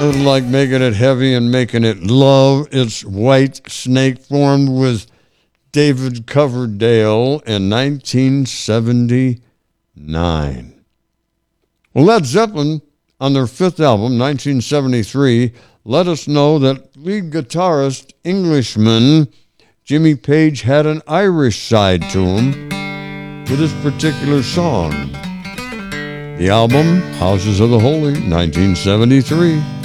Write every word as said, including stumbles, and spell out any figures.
like making it heavy and making it love. It's White Snake, formed with David Coverdale in nineteen seventy-nine. Well, Led Zeppelin, on their fifth album, nineteen seventy-three, let us know that lead guitarist, Englishman Jimmy Page had an Irish side to him with this particular song. The album, Houses of the Holy, nineteen seventy-three.